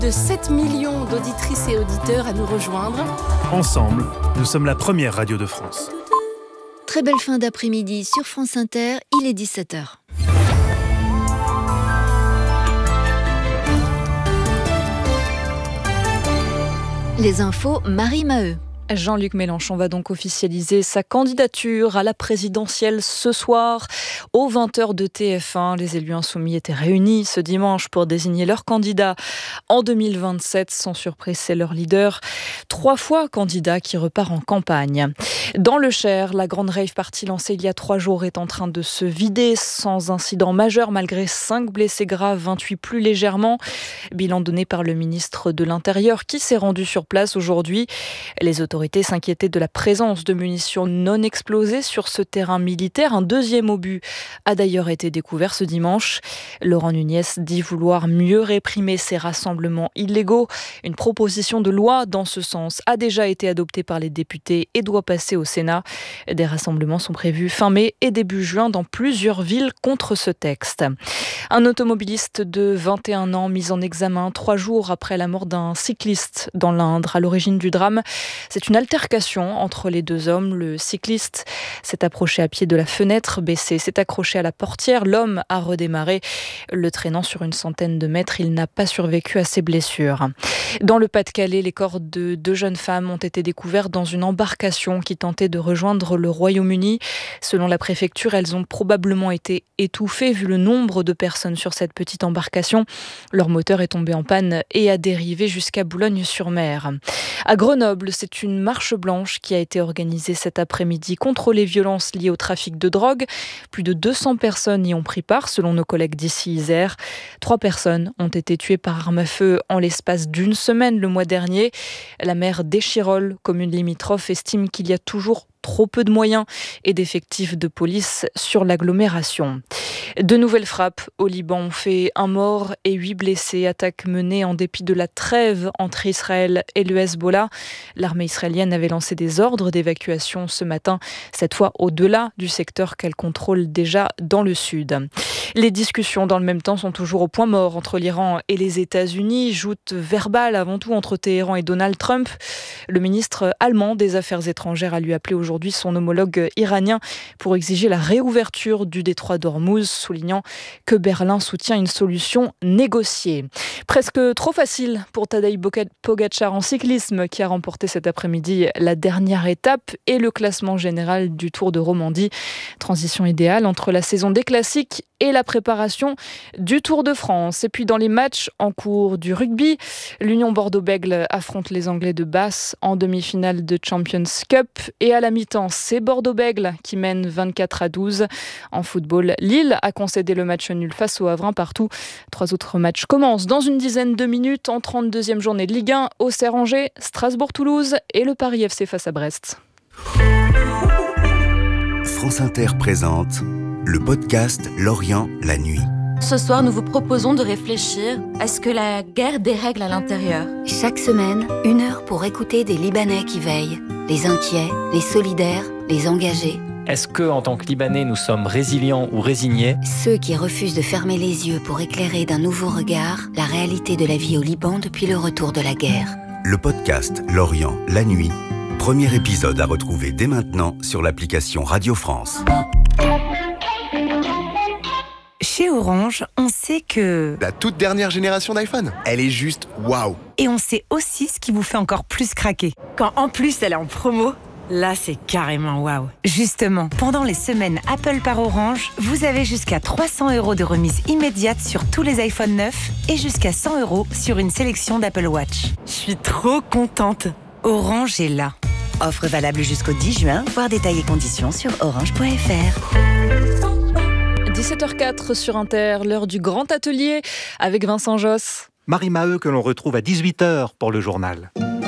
De 7 millions d'auditrices et auditeurs à nous rejoindre. Ensemble, nous sommes la première radio de France. Très belle fin d'après-midi sur France Inter, il est 17h. Les infos, Marie Maheu. Jean-Luc Mélenchon va donc officialiser sa candidature à la présidentielle ce soir aux 20h de TF1. Les élus insoumis étaient réunis ce dimanche pour désigner leur candidat en 2027. Sans surprise, c'est leur leader, 3 fois candidat, qui repart en campagne. Dans le Cher, la grande rave party lancée il y a 3 jours est en train de se vider sans incident majeur malgré 5 blessés graves, 28 plus légèrement. Bilan donné par le ministre de l'Intérieur qui s'est rendu sur place aujourd'hui. Les autorités s'inquiétaient de la présence de munitions non explosées sur ce terrain militaire. Un deuxième obus a d'ailleurs été découvert ce dimanche. Laurent Nunez dit vouloir mieux réprimer ces rassemblements illégaux. Une proposition de loi dans ce sens a déjà été adoptée par les députés et doit passer au Sénat. Des rassemblements sont prévus fin mai et début juin dans plusieurs villes contre ce texte. Un automobiliste de 21 ans mis en examen 3 jours après la mort d'un cycliste dans l'Indre. À l'origine du drame, c'est une altercation entre les 2 hommes. Le cycliste s'est approché à pied de la fenêtre baissée, s'est accroché à la portière. L'homme a redémarré, le traînant sur une centaine de mètres. Il n'a pas survécu à ses blessures. Dans le Pas-de-Calais, les corps de 2 jeunes femmes ont été découverts dans une embarcation qui tentait de rejoindre le Royaume-Uni. Selon la préfecture, elles ont probablement été étouffées vu le nombre de personnes sur cette petite embarcation. Leur moteur est tombé en panne et a dérivé jusqu'à Boulogne-sur-Mer. À Grenoble, c'est une marche blanche qui a été organisée cet après-midi contre les violences liées au trafic de drogue. Plus de 200 personnes y ont pris part, selon nos collègues d'ici Isère. 3 personnes ont été tuées par arme à feu en l'espace d'une semaine le mois dernier. La maire d'Échirolles, commune limitrophe, estime qu'il y a toujours trop peu de moyens et d'effectifs de police sur l'agglomération. De nouvelles frappes au Liban ont fait 1 mort et 8 blessés. Attaque menée en dépit de la trêve entre Israël et le Hezbollah. L'armée israélienne avait lancé des ordres d'évacuation ce matin, cette fois au-delà du secteur qu'elle contrôle déjà dans le sud. Les discussions dans le même temps sont toujours au point mort entre l'Iran et les États-Unis. Joute verbale avant tout entre Téhéran et Donald Trump. Le ministre allemand des Affaires étrangères a lui appelé aujourd'hui son homologue iranien pour exiger la réouverture du détroit d'Ormuz, soulignant que Berlin soutient une solution négociée. Presque trop facile pour Tadej Pogačar en cyclisme qui a remporté cet après-midi la dernière étape et le classement général du Tour de Romandie. Transition idéale entre la saison des classiques et la préparation du Tour de France. Et puis dans les matchs en cours du rugby, l'Union Bordeaux-Bègles affronte les Anglais de Basse en demi-finale de Champions Cup. Et à la mi-temps, c'est Bordeaux-Bègles qui mène 24-12. En football, Lille a concédé le match nul face au Havre 1 partout. 3 autres matchs commencent dans une dizaine de minutes en 32e journée de Ligue 1. Auxerre-Angers, Strasbourg-Toulouse et le Paris FC face à Brest. France Inter présente le podcast Lorient la nuit. Ce soir, nous vous proposons de réfléchir à ce que la guerre dérègle à l'intérieur. Chaque semaine, 1 heure pour écouter des Libanais qui veillent. Les inquiets, les solidaires, les engagés. Est-ce que, en tant que Libanais, nous sommes résilients ou résignés ? Ceux qui refusent de fermer les yeux pour éclairer d'un nouveau regard la réalité de la vie au Liban depuis le retour de la guerre. Le podcast Lorient la nuit. Premier épisode à retrouver dès maintenant sur l'application Radio France. Chez Orange, on sait que... La toute dernière génération d'iPhone, elle est juste waouh. Et on sait aussi ce qui vous fait encore plus craquer. Quand en plus elle est en promo, là c'est carrément waouh. Justement, pendant les semaines Apple par Orange, vous avez jusqu'à 300 € de remise immédiate sur tous les iPhone 9 et jusqu'à 100 € sur une sélection d'Apple Watch. Je suis trop contente. Orange est là. Offre valable jusqu'au 10 juin, voir détails et conditions sur orange.fr. 17h04 sur Inter, l'heure du grand atelier avec Vincent Josse. Marie Maheu que l'on retrouve à 18h pour le journal.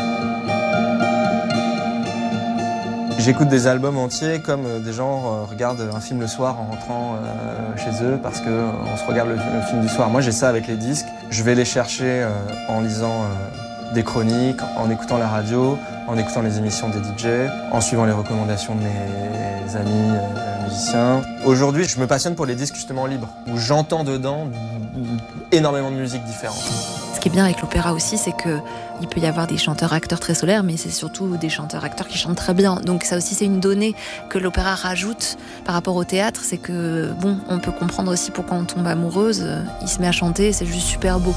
J'écoute des albums entiers comme des gens regardent un film le soir en rentrant chez eux parce qu'on se regarde le film du soir. Moi j'ai ça avec les disques, je vais les chercher en lisant des chroniques, en écoutant la radio, en écoutant les émissions des DJ, en suivant les recommandations de mes amis musiciens. Aujourd'hui, je me passionne pour les disques justement libres, où j'entends dedans énormément de musique différente. qui est bien avec l'opéra aussi, c'est qu'il peut y avoir des chanteurs-acteurs très solaires, mais c'est surtout des chanteurs-acteurs qui chantent très bien. Donc ça aussi, c'est une donnée que l'opéra rajoute par rapport au théâtre, c'est que, on peut comprendre aussi pourquoi on tombe amoureuse, il se met à chanter, c'est juste super beau.